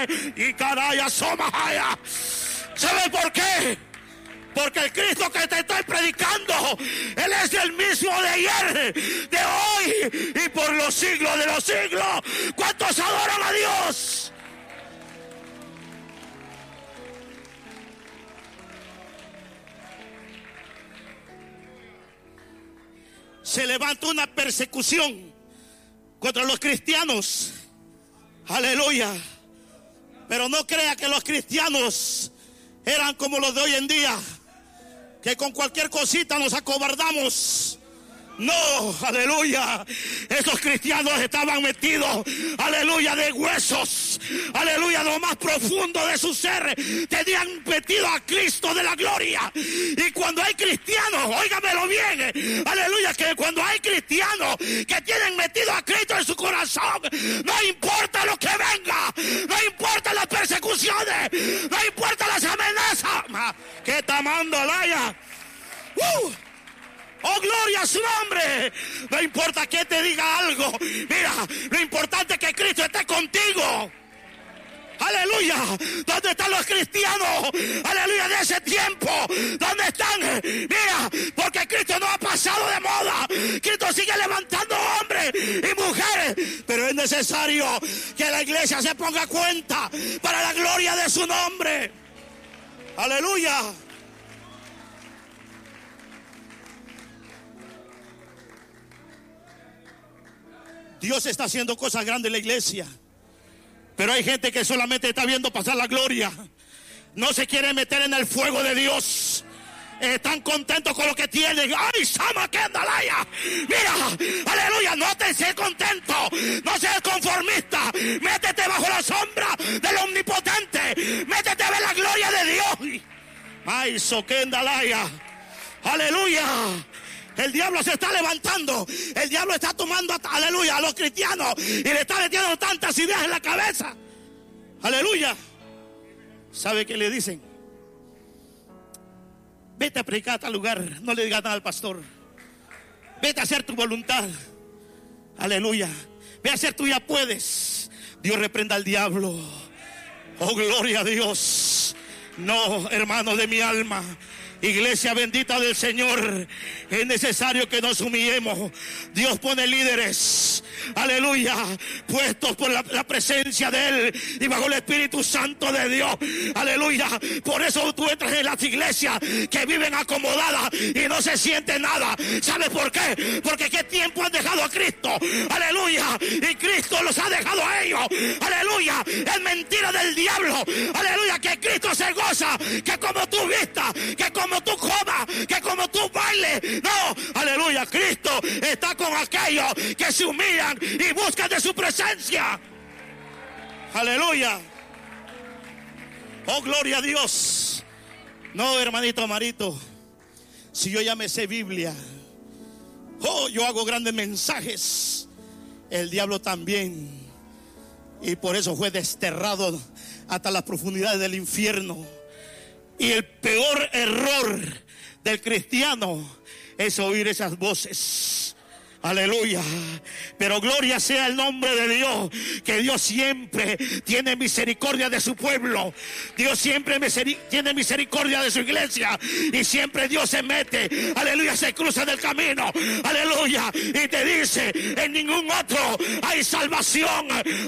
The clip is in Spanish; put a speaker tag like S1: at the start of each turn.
S1: y caraya somajaya. ¿Sabe por qué? Porque el Cristo que te estoy predicando, Él es el mismo de ayer, de hoy y por los siglos de los siglos. ¿Cuántos adoran a Dios? Se levanta una persecución contra los cristianos. Aleluya. Pero no crea que los cristianos eran como los de hoy en día, que con cualquier cosita nos acobardamos. No, aleluya. Esos cristianos estaban metidos, aleluya, de huesos, aleluya, lo más profundo de su ser. Tenían metido a Cristo de la gloria. Y cuando hay cristianos, óigamelo bien, aleluya, que cuando hay cristianos que tienen metido a Cristo en su corazón, no importa lo que venga, no importa las persecuciones, no importa las amenazas, que tamando alaya. Oh, gloria a su nombre. No importa que te diga algo. Mira, lo importante es que Cristo esté contigo. Aleluya. ¿Dónde están los cristianos? Aleluya, de ese tiempo. ¿Dónde están? Mira, porque Cristo no ha pasado de moda. Cristo sigue levantando hombres y mujeres. Pero es necesario que la iglesia se ponga a cuenta para la gloria de su nombre. Aleluya. Dios está haciendo cosas grandes en la iglesia, pero hay gente que solamente está viendo pasar la gloria. No se quiere meter en el fuego de Dios. Están contentos con lo que tienen. ¡Ay, Sama Kendalaya! Mira, aleluya, no te seas contento, no seas conformista. Métete bajo la sombra del Omnipotente. Métete a ver la gloria de Dios. ¡Ay, Sokendalaya! ¡Aleluya! El diablo se está levantando. El diablo está tomando, aleluya, a los cristianos y le está metiendo tantas ideas en la cabeza. Aleluya. ¿Sabe qué le dicen? Vete a predicar a tal lugar. No le digas nada al pastor. Vete a hacer tu voluntad. Aleluya. Ve a hacer tu ya puedes. Dios reprenda al diablo. Oh, gloria a Dios. No, hermano de mi alma. Iglesia bendita del Señor, es necesario que nos humillemos. Dios pone líderes, aleluya, puestos por la presencia de Él y bajo el Espíritu Santo de Dios, aleluya. Por eso tú entras en las iglesias que viven acomodadas y no se siente nada. ¿Sabes por qué? Porque qué tiempo han dejado a Cristo, aleluya, y Cristo los ha dejado a ellos, aleluya. Es mentira del diablo, aleluya, que Cristo se goza, que como tú vistas, que como tú comas, que como tú bailes. No, aleluya, Cristo está con aquellos que se humillan y buscan de su presencia. Aleluya. Oh, gloria a Dios. No, hermanito Marito, si yo ya me sé Biblia, oh, yo hago grandes mensajes, el diablo también, y por eso fue desterrado hasta las profundidades del infierno. Y el peor error del cristiano es oír esas voces. Aleluya. Pero gloria sea el nombre de Dios, que Dios siempre tiene misericordia de su pueblo. Dios siempre tiene misericordia de su iglesia. Y siempre Dios se mete, aleluya, se cruza del camino, aleluya, y te dice: en ningún otro hay salvación.